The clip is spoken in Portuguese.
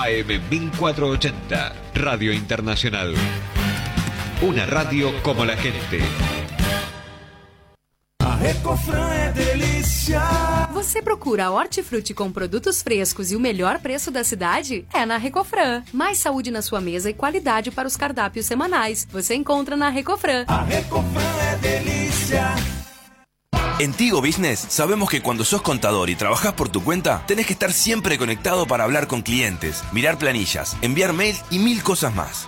AM 1480, Radio Internacional. Una radio como la gente. A Recofran é delícia. Você procura hortifruti com produtos frescos e o melhor preço da cidade? É na Recofran. Mais saúde na sua mesa e qualidade para os cardápios semanais. Você encontra na Recofran. A Recofran é delícia. En Tigo Business sabemos que cuando sos contador y trabajás por tu cuenta, tenés que estar siempre conectado para hablar con clientes, mirar planillas, enviar mails y 1000 cosas más.